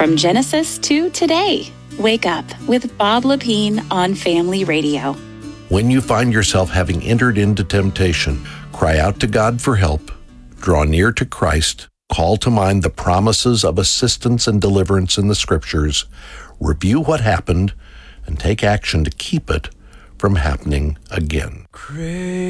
From Genesis to today, Wake Up with Bob Lepine on Family Radio. When you find yourself having entered into temptation, cry out to God for help, draw near to Christ, call to mind the promises of assistance and deliverance in the Scriptures, review what happened, and take action to keep it from happening again.